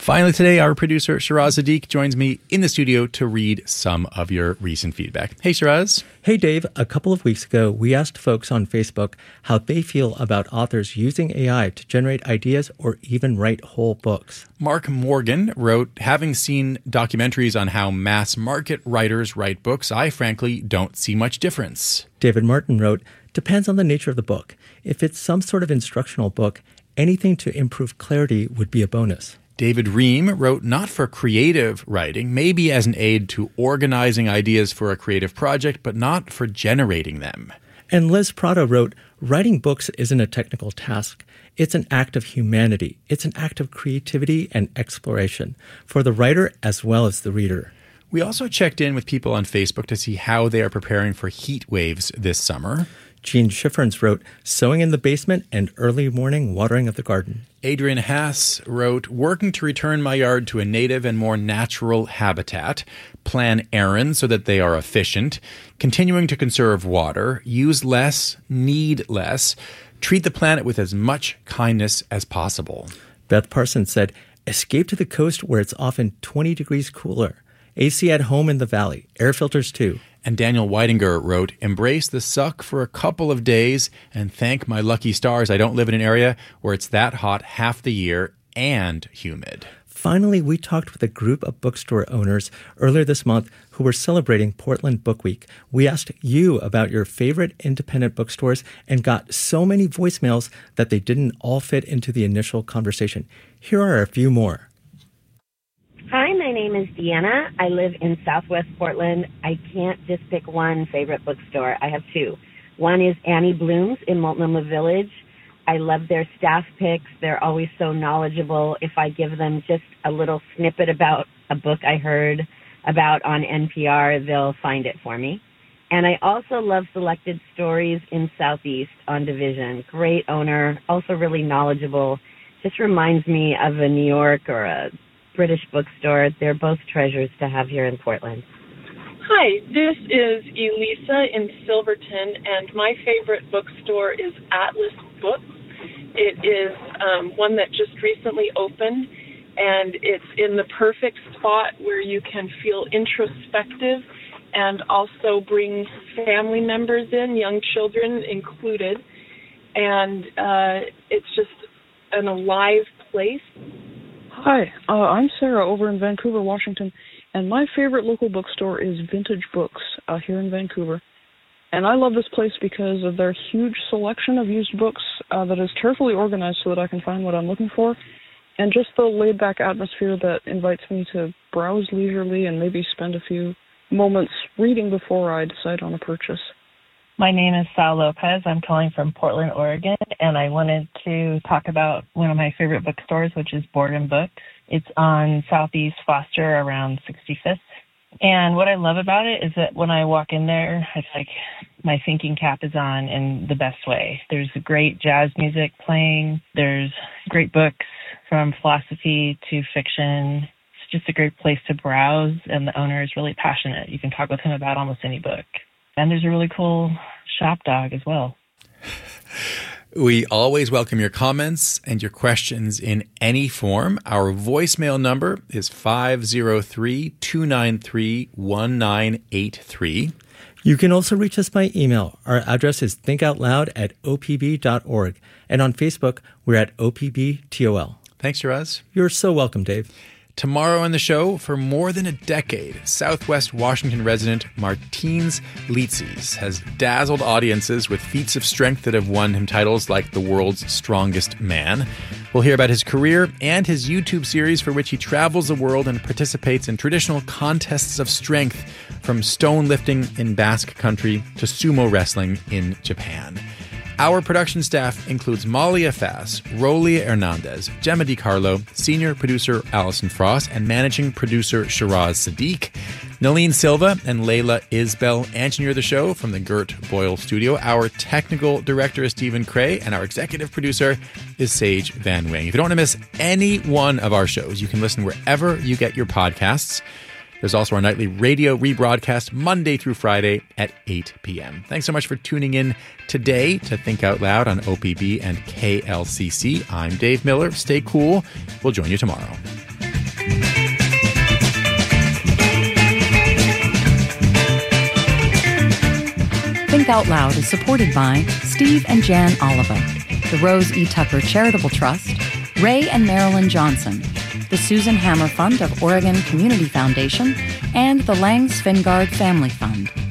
Finally today, our producer Shiraz Sadiq joins me in the studio to read some of your recent feedback. Hey Shiraz. Hey Dave, a couple of weeks ago, we asked folks on Facebook how they feel about authors using AI to generate ideas or even write whole books. Mark Morgan wrote, having seen documentaries on how mass market writers write books, I frankly don't see much difference. David Martin wrote, depends on the nature of the book. If it's some sort of instructional book, anything to improve clarity would be a bonus. David Ream wrote, not for creative writing, maybe as an aid to organizing ideas for a creative project, but not for generating them. And Liz Prado wrote, writing books isn't a technical task. It's an act of humanity. It's an act of creativity and exploration for the writer as well as the reader. We also checked in with people on Facebook to see how they are preparing for heat waves this summer. Gene Schifferns wrote, sewing in the basement and early morning watering of the garden. Adrian Haas wrote, working to return my yard to a native and more natural habitat, plan errands so that they are efficient, continuing to conserve water, use less, need less, treat the planet with as much kindness as possible. Beth Parsons said, escape to the coast where it's often 20 degrees cooler. AC at home in the valley, air filters too. And Daniel Weidinger wrote, embrace the suck for a couple of days and thank my lucky stars I don't live in an area where it's that hot half the year and humid. Finally, we talked with a group of bookstore owners earlier this month who were celebrating Portland Book Week. We asked you about your favorite independent bookstores and got so many voicemails that they didn't all fit into the initial conversation. Here are a few more. Hi, my name is Deanna. I live in Southwest Portland. I can't just pick one favorite bookstore. I have two. One is Annie Bloom's in Multnomah Village. I love their staff picks. They're always so knowledgeable. If I give them just a little snippet about a book I heard about on NPR, they'll find it for me. And I also love Selected Stories in Southeast on Division. Great owner, also really knowledgeable. Just reminds me of a New York or a British bookstore. They're both treasures to have here in Portland. Hi, this is Elisa in Silverton, and my favorite bookstore is Atlas Books. It is one that just recently opened, and it's in the perfect spot where you can feel introspective and also bring family members in, young children included, and it's just an alive place. Hi, I'm Sarah over in Vancouver, Washington, and my favorite local bookstore is Vintage Books here in Vancouver. And I love this place because of their huge selection of used books that is carefully organized so that I can find what I'm looking for, and just the laid-back atmosphere that invites me to browse leisurely and maybe spend a few moments reading before I decide on a purchase. My name is Sal Lopez. I'm calling from Portland, Oregon, and I wanted to talk about one of my favorite bookstores, which is Boredom Books. It's on Southeast Foster around 65th. And what I love about it is that when I walk in there, it's like my thinking cap is on in the best way. There's great jazz music playing. There's great books from philosophy to fiction. It's just a great place to browse, and the owner is really passionate. You can talk with him about almost any book. And there's a really cool shop dog as well. We always welcome your comments and your questions in any form. Our voicemail number is 503-293-1983. You can also reach us by email. Our address is thinkoutloud@opb.org. And on Facebook, we're at OPBTOL. Thanks, Shiraz. You're so welcome, Dave. Tomorrow on the show, for more than a decade, Southwest Washington resident Martins Litzis has dazzled audiences with feats of strength that have won him titles like the world's strongest man. We'll hear about his career and his YouTube series for which he travels the world and participates in traditional contests of strength, from stone lifting in Basque Country to sumo wrestling in Japan. Our production staff includes Malia Fass, Rolia Hernandez, Gemma DiCarlo, senior producer Allison Frost, and managing producer Shiraz Sadiq. Nalene Silva and Layla Isbell engineer the show from the Gert Boyle studio. Our technical director is Stephen Cray, and our executive producer is Sage Van Wing. If you don't want to miss any one of our shows, you can listen wherever you get your podcasts. There's also our nightly radio rebroadcast Monday through Friday at 8 p.m. Thanks so much for tuning in today to Think Out Loud on OPB and KLCC. I'm Dave Miller. Stay cool. We'll join you tomorrow. Think Out Loud is supported by Steve and Jan Oliva, the Rose E. Tucker Charitable Trust, Ray and Marilyn Johnson, the Susan Hammer Fund of Oregon Community Foundation, and the Lang Svingard Family Fund.